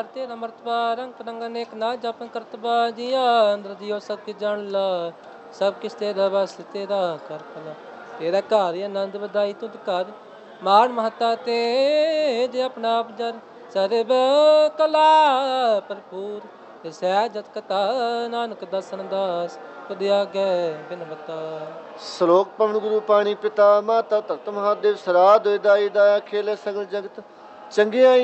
तेरा मर्तबा रंग रंग अनेक ना जपन करतबा जिया अंदर दियो सब किस जान ला सब किस तेरा बस तेरा कर भला तेरा घर आनंद बधाई तुद घर मान महता ते जे अपना आप जर सर्व कला भरपूर सहज जत कथा नानक दसन दास खुद आगे बिन बता। ਸ਼ਲੋਕ ਪਵਨ ਗੁਰੂ ਪਾਣੀ ਪਿਤਾ ਮਾਤਾ ਧਰਤ ਮਹਾਦੇਵ ਸਰਾਧ ਦਾਈ ਦਾਇਆ ਖੇਲੇ ਸਗਲ ਜਗਤ ਚੰਗਿਆਈ